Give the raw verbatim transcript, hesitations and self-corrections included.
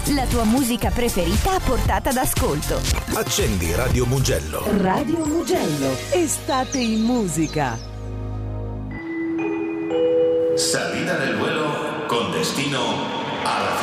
La tua musica preferita a portata d'ascolto. Accendi Radio Mugello. Radio Mugello. Estate in musica. Salida del vuelo con destino a la